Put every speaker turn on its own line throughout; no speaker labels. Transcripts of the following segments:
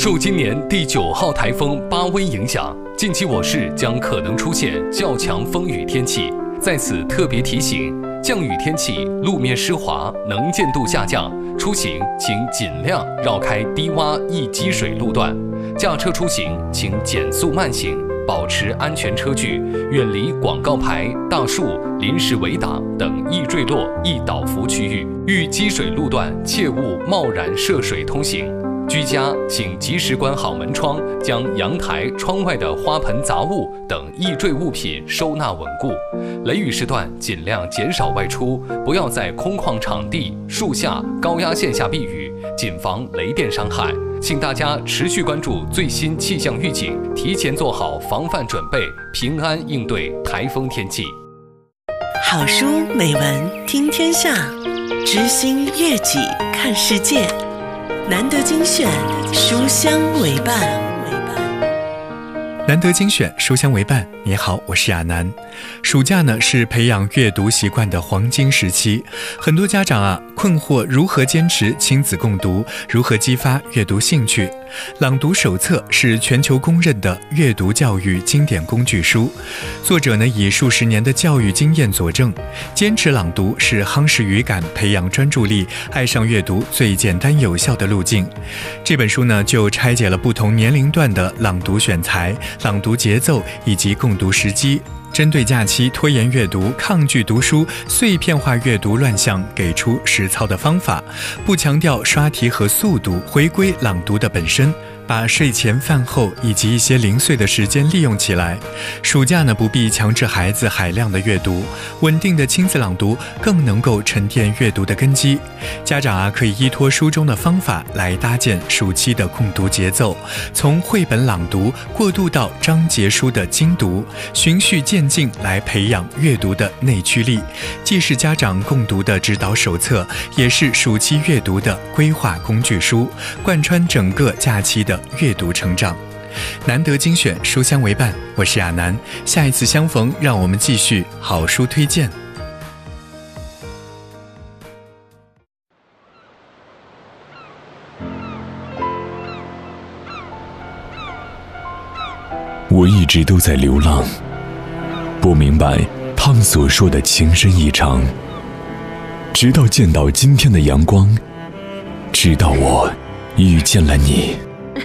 受今年第9号台风巴威影响，近期我市将可能出现较强风雨天气。在此特别提醒，降雨天气路面湿滑，能见度下降，出行请尽量绕开低洼易积水路段。驾车出行请减速慢行，保持安全车距，远离广告牌、大树、临时围挡等易坠落、易倒伏区域。遇积水路段，切勿贸然涉水通行。居家请及时关好门窗，将阳台、窗外的花盆、杂物等易坠物品收纳稳固。雷雨时段尽量减少外出，不要在空旷场地、树下、高压线下避雨，谨防雷电伤害。请大家持续关注最新气象预警，提前做好防范准备，平安应对台风天气。
好书美文听天下，知心悦己看世界。难得精选，书香为伴。
难得精选，书香为伴。你好，我是亚楠。暑假呢是培养阅读习惯的黄金时期，很多家长困惑如何坚持亲子共读，如何激发阅读兴趣。朗读手册是全球公认的阅读教育经典工具书，作者呢以数十年的教育经验佐证，坚持朗读是夯实语感、培养专注力、爱上阅读最简单有效的路径。这本书呢就拆解了不同年龄段的朗读选材、朗读节奏以及共读时机，针对假期拖延阅读、抗拒读书、碎片化阅读乱象给出实操的方法，不强调刷题和速读，回归朗读的本身，把睡前、饭后以及一些零碎的时间利用起来。暑假呢不必强制孩子海量的阅读，稳定的亲子朗读更能够沉淀阅读的根基。家长可以依托书中的方法来搭建暑期的共读节奏，从绘本朗读过渡到章节书的精读，循序渐进来培养阅读的内驱力，既是家长共读的指导手册，也是暑期阅读的规划工具书，贯穿整个假期的阅读成长。难得精选，书香为伴，我是亚楠。下一次相逢，让我们继续好书推荐。
我一直都在流浪，不明白他们所说的情深意长，直到见到今天的阳光，直到我遇见了你。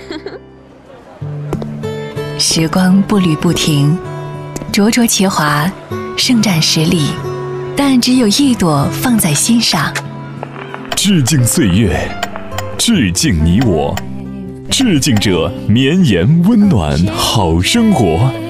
时光步履不停，灼灼其华，盛展10里，但只有一朵放在心上。
致敬岁月，致敬你我，致敬这绵延温暖好生活。